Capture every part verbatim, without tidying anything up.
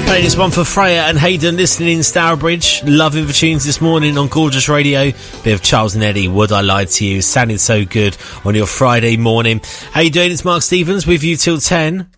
Playing this one for Freya and Hayden, listening in Stourbridge. Loving the tunes this morning on Gorgeous Radio. Bit of Charles and Eddie, Would I Lie to You? Sounding so good on your Friday morning. How you doing? It's Mark Stevens with you till ten.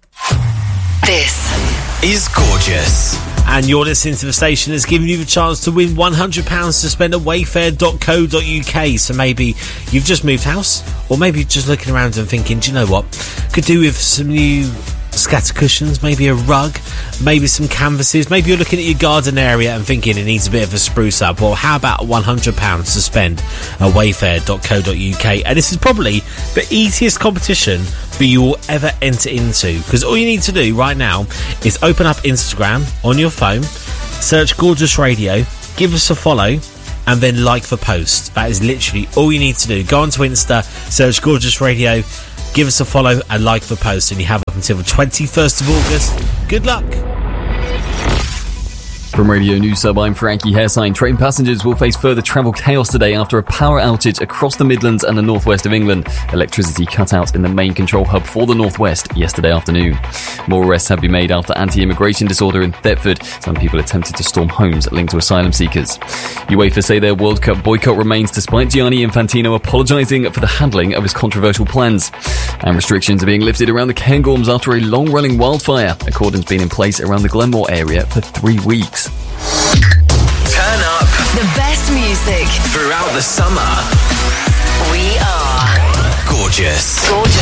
This is Gorgeous. And you're listening to the station that's giving you the chance to win one hundred pounds to spend at wayfair dot co dot uk. So maybe you've just moved house, or maybe you're just looking around and thinking, do you know what? Could do with some new scatter cushions, maybe a rug, maybe some canvases. Maybe you're looking at your garden area and thinking it needs a bit of a spruce up. Or how about one hundred pounds to spend at wayfair dot co dot uk? And this is probably the easiest competition that you will ever enter into, because all you need to do right now is open up Instagram on your phone, search Gorgeous Radio, give us a follow, and then like the post. That is literally all you need to do. Go onto Insta, search Gorgeous Radio, give us a follow and like the post, and you have up until the twenty-first of August. Good luck. From Radio News Sub, I'm Frankie Hairsign. Train passengers will face further travel chaos today after a power outage across the Midlands and the northwest of England. Electricity cut out in the main control hub for the northwest yesterday afternoon. More arrests have been made after anti-immigration disorder in Thetford. Some people attempted to storm homes linked to asylum seekers. UEFA say their World Cup boycott remains despite Gianni Infantino apologising for the handling of his controversial plans. And restrictions are being lifted around the Cairngorms after a long-running wildfire. A cordon's been in place around the Glenmore area for three weeks. Turn up the best music throughout the summer. We are Gorgeous. Gorgeous.